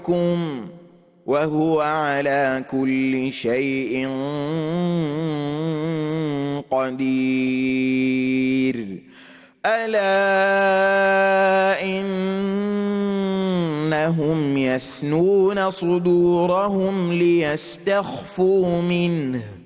وهو على كل شيء قدير. ألا إنهم يثنون صدورهم ليستخفوا منه